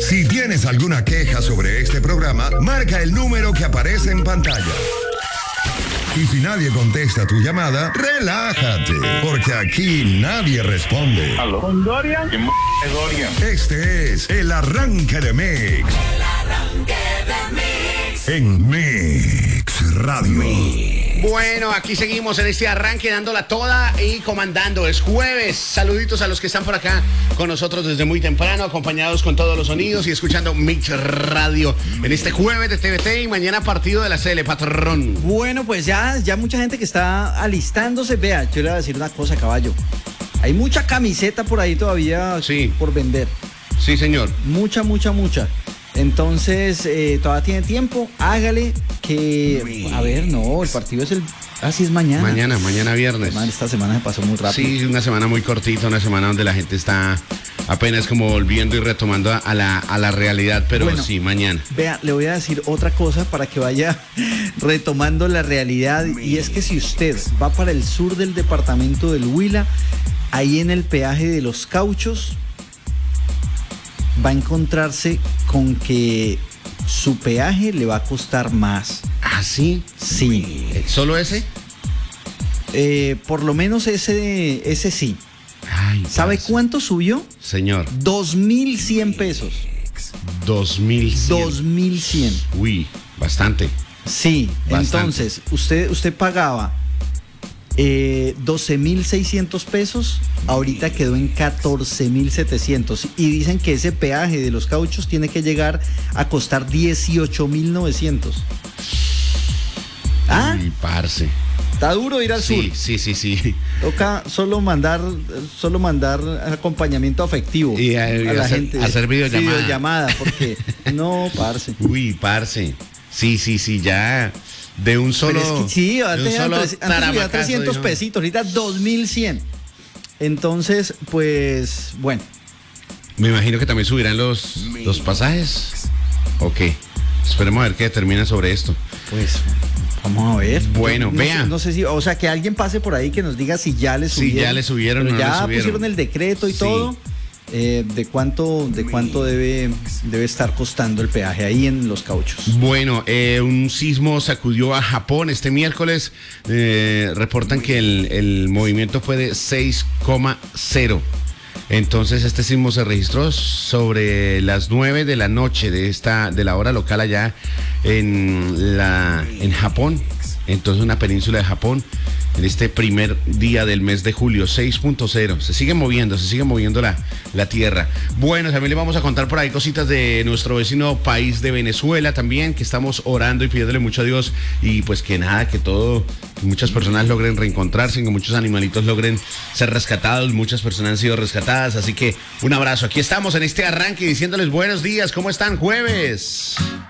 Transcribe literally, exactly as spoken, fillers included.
Si tienes alguna queja sobre este programa, marca el número que aparece en pantalla. Y si nadie contesta tu llamada, relájate, porque aquí nadie responde. ¿Aló? ¿Con Dorian? ¿Qué m*** es Dorian? Este es el arranque de Mix. El arranque de Mix. En Mix Radio. Bueno, aquí seguimos en este arranque dándola toda y comandando. Es jueves. Saluditos a los que están por acá con nosotros desde muy temprano, acompañados con todos los sonidos y escuchando Mix Radio en este jueves de T V T y mañana partido de la C L, patrón. Bueno, pues ya, ya mucha gente que está alistándose. Vea, yo le voy a decir una cosa, caballo. Hay mucha camiseta por ahí todavía sí. por vender. Sí, señor. Mucha, mucha, mucha. Entonces, eh, todavía tiene tiempo, hágale que... A ver, no, el partido es el... Ah, sí, es mañana. Mañana, mañana viernes. Esta semana se pasó muy rápido. Sí, una semana muy cortita, una semana donde la gente está apenas como volviendo y retomando a la, a la realidad, pero bueno, sí, mañana. Vea, le voy a decir otra cosa para que vaya retomando la realidad, y es que si usted va para el sur del departamento del Huila, ahí en el peaje de Los Cauchos, va a encontrarse con que su peaje le va a costar más. ¿Ah, sí? Sí. ¿Solo ese? Eh, por lo menos ese, ese sí. Ay, ¿sabe parce. cuánto subió? Señor. Dos mil cien pesos. Dos mil cien. Dos mil cien. Uy, bastante. Sí, Bastante. Entonces, usted, usted pagaba eh, doce mil seiscientos pesos, ahorita quedó en catorce mil setecientos. Y dicen que ese peaje de Los Cauchos tiene que llegar a costar dieciocho mil novecientos. ¿Ah? Uy, parce. Está duro ir al Sí, sur. sí, sí, sí. Toca solo mandar, solo mandar acompañamiento afectivo Y a, a y la hacer, gente. hacer videollamada. Videollamada, porque no, parce. Uy, parce. Sí, sí, sí, ya de un solo. Pero es que sí, de un antes, solo antes, antes subía taramacazo, trescientos dijo. pesitos, ahorita dos mil cien. Entonces, pues, bueno. Me imagino que también subirán los, los pasajes. Ok. Esperemos a ver qué determina sobre esto. Pues, vamos a ver. Bueno, no vea. Sé, no sé si, o sea, que alguien pase por ahí que nos diga si ya le subieron. Si ya le subieron o Pero no ya le subieron. pusieron el decreto y Sí. todo. Eh, de cuánto, de cuánto debe, debe estar costando el peaje ahí en Los Cauchos. Bueno, eh, un sismo sacudió a Japón este miércoles. Eh, reportan que el, el movimiento fue de seis coma cero. Entonces este sismo se registró sobre las nueve de la noche de esta de la hora local allá en la en Japón. Entonces una península de Japón en este primer día del mes de julio, seis punto cero. Se sigue moviendo, se sigue moviendo la, la tierra. Bueno, también le vamos a contar por ahí cositas de nuestro vecino país de Venezuela también, que estamos orando y pidiéndole mucho a Dios. Y pues que nada, que todo, que muchas personas logren reencontrarse, que muchos animalitos logren ser rescatados. Muchas personas han sido rescatadas, así que un abrazo. Aquí estamos en este arranque diciéndoles buenos días, ¿cómo están? Jueves.